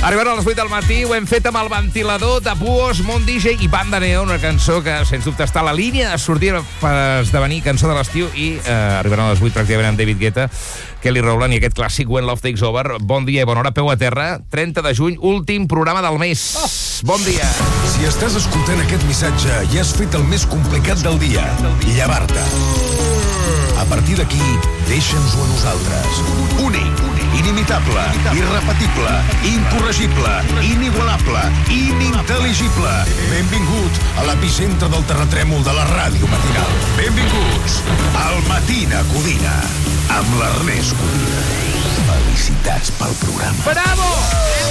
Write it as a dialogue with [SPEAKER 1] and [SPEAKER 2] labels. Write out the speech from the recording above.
[SPEAKER 1] Arribant a les 8 del matí, ho hem fet amb el ventilador de Buos, Mont DJ i Banda Neo, una cançó que, sens dubte, està a la línia de sortir per esdevenir cançó de l'estiu i arribant a les 8 pràcticament amb David Guetta, Kelly Rowland i aquest clàssic When Love Takes Over. Bon dia i bona hora, peu a terra. 30 de juny, últim programa del mes. Bon dia.
[SPEAKER 2] Si estàs escoltant aquest missatge i has fet el més complicat del dia, llevar-te. A partir d'aquí, deixa'ns-ho a nosaltres. Únic, inimitable, irrepetible, incorregible, inigualable, inintel·ligible. Benvingut a l'epicentre del terratrèmol de la ràdio matinal. Benvinguts al Matina Codina amb l'Ernest Codina. Felicitats pel programa.
[SPEAKER 1] Bravo!